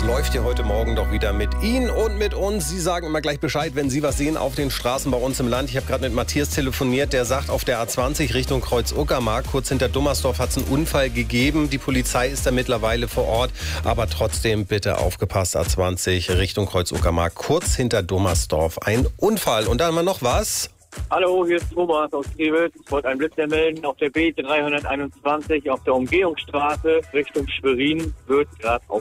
das läuft ja heute Morgen doch wieder mit Ihnen und mit uns. Sie sagen immer gleich Bescheid, wenn Sie was sehen auf den Straßen bei uns im Land. Ich habe gerade mit Matthias telefoniert, der sagt, auf der A20 Richtung Kreuz-Uckermark, kurz hinter Dummersdorf, hat es einen Unfall gegeben. Die Polizei ist da mittlerweile vor Ort, aber trotzdem bitte aufgepasst, A20 Richtung Kreuz-Uckermark, kurz hinter Dummersdorf. Ein Unfall. Und dann haben wir noch was. Hallo, hier ist Thomas aus Krewitz. Ich wollte einen Blitzer melden. Auf der B321 auf der Umgehungsstraße Richtung Schwerin wird gerade auf